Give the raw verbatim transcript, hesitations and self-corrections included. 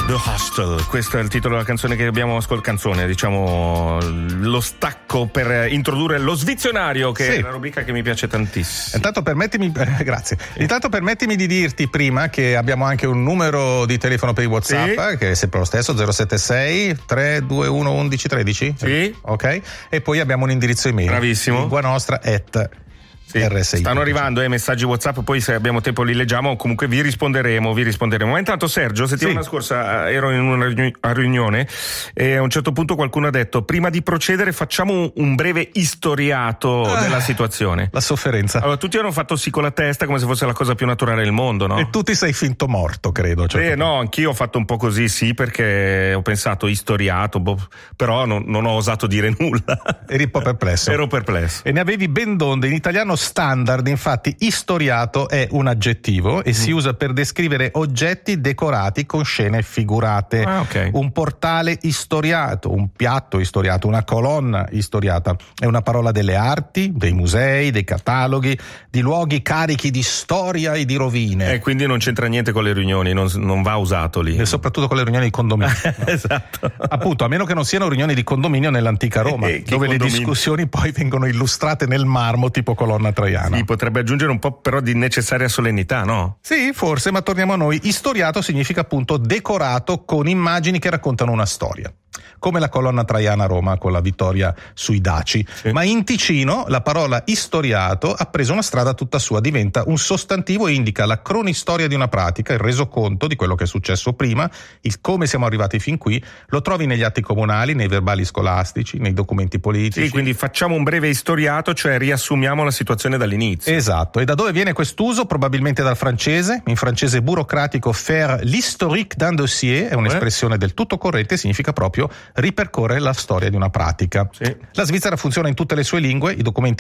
The Hostel, questo è il titolo della canzone che abbiamo ascoltato, canzone, diciamo lo stacco per introdurre lo svizionario, che sì, è una rubrica che mi piace tantissimo. Intanto permettimi, eh, grazie. Intanto permettimi di dirti prima che abbiamo anche un numero di telefono per i WhatsApp, sì, che è sempre lo stesso, zero sette sei tre due uno uno uno uno tre. Sì. Ok? E poi abbiamo un indirizzo email. Bravissimo. Lingua nostra at Sì, stanno arrivando eh, messaggi WhatsApp, poi se abbiamo tempo li leggiamo, comunque vi risponderemo, vi risponderemo. Ma intanto Sergio, settimana sì. scorsa eh, ero in una riunione e a un certo punto qualcuno ha detto: prima di procedere facciamo un breve istoriato ah, della situazione. La sofferenza. Allora tutti hanno fatto sì con la testa come se fosse la cosa più naturale del mondo, no? E tu ti sei finto morto, credo. Certo. Eh no, anch'io ho fatto un po' così, sì, perché ho pensato istoriato, boh, però non, non ho osato dire nulla. Eri un po' perplesso. Ero perplesso. E ne avevi ben donde. In italiano standard, infatti, istoriato è un aggettivo e mm. si usa per descrivere oggetti decorati con scene figurate. Ah, okay. Un portale istoriato, un piatto istoriato, una colonna istoriata. È una parola delle arti, dei musei, dei cataloghi, di luoghi carichi di storia e di rovine. E quindi non c'entra niente con le riunioni, non, non va usato lì. E soprattutto con le riunioni di condominio. No? Esatto. Appunto, a meno che non siano riunioni di condominio nell'antica Roma, eh, dove condominio? le discussioni poi vengono illustrate nel marmo tipo colonna traiana. Sì, potrebbe aggiungere un po' però di necessaria solennità, no? Sì, forse, ma torniamo a noi. Istoriato significa appunto decorato con immagini che raccontano una storia. Come la colonna traiana a Roma con la vittoria sui Daci. Sì. Ma in Ticino la parola istoriato ha preso una strada tutta sua, diventa un sostantivo e indica la cronistoria di una pratica, il resoconto di quello che è successo prima, il come siamo arrivati fin qui. Lo trovi negli atti comunali, nei verbali scolastici, nei documenti politici. Sì, quindi facciamo un breve istoriato, cioè riassumiamo la situazione dall'inizio. Esatto. E da dove viene quest'uso? Probabilmente dal francese. In francese burocratico faire l'historique d'un dossier è un'espressione eh? del tutto corrente, significa proprio ripercorrere la storia di una pratica. Sì. La Svizzera funziona in tutte le sue lingue, i documenti